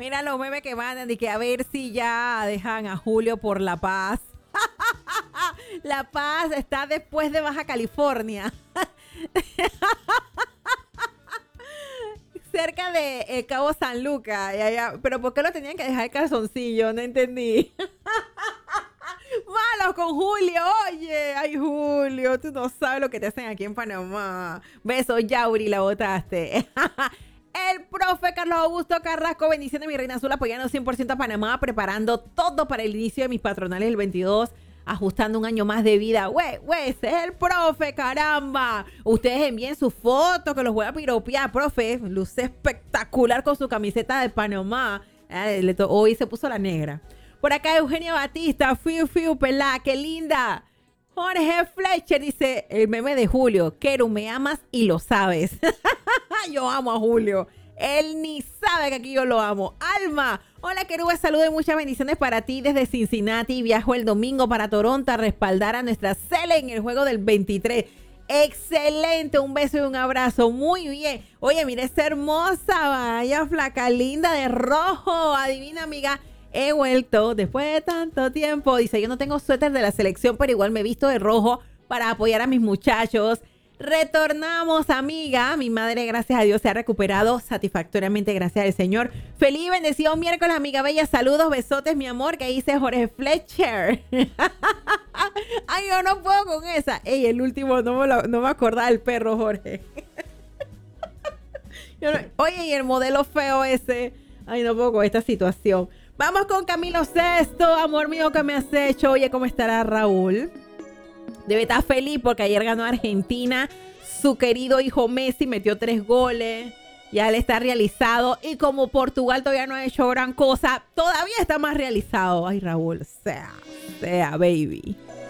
Mira los memes que mandan de que a ver si ya dejan a Julio por La Paz. La Paz está después de Baja California. Cerca de Cabo San Lucas. Pero ¿por qué lo tenían que dejar el calzoncillo? No entendí. Malos con Julio, oye. Ay, Julio, tú no sabes lo que te hacen aquí en Panamá. Beso, Yauri, la botaste. El profe Carlos Augusto Carrasco, bendiciones, mi reina azul, apoyando 100% a Panamá, preparando todo para el inicio de mis patronales el 22, ajustando un año más de vida. Güey, ese es el profe, caramba. Ustedes envíen sus fotos, que los voy a piropear, profe. Luce espectacular con su camiseta de Panamá. Hoy se puso la negra. Por acá Eugenia Batista, fiu, pelá, qué linda. Jorge Fletcher dice, el meme de Julio, Keru, me amas y lo sabes. Yo amo a Julio. Él ni sabe que aquí yo lo amo. Alma, hola Keru, saludos y muchas bendiciones para ti desde Cincinnati. Viajo el domingo para Toronto a respaldar a nuestra Cele en el juego del 23. Excelente, un beso y un abrazo. Muy bien. Oye, mira esta hermosa, vaya flaca linda de rojo. Adivina, amiga. He vuelto después de tanto tiempo. Dice, yo no tengo suéter de la selección, pero igual me he visto de rojo para apoyar a mis muchachos. Retornamos, amiga. Mi madre, gracias a Dios, se ha recuperado satisfactoriamente, gracias al Señor. Feliz y bendecido miércoles, amiga bella. Saludos, besotes, mi amor, que dice Jorge Fletcher. Ay, yo no puedo con esa. Ey, el último, no me acordaba del perro, Jorge. Oye, y el modelo feo ese. Ay, no puedo con esta situación. Vamos con Camilo Sesto, amor mío, ¿qué me has hecho? Oye, ¿cómo estará Raúl? Debe estar feliz porque ayer ganó Argentina. Su querido hijo Messi metió 3 goles. Ya él está realizado. Y como Portugal todavía no ha hecho gran cosa, todavía está más realizado. Ay, Raúl, sea, baby.